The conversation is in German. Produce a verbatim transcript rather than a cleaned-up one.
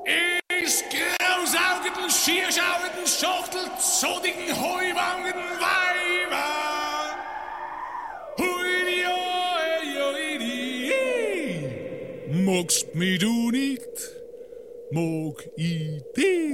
Is grausaugenden, schierschauenden, schachtelzodigen, heuwangenden Weiber. Hui, oi, oi, oi, magst mich du nicht, mag ich dich.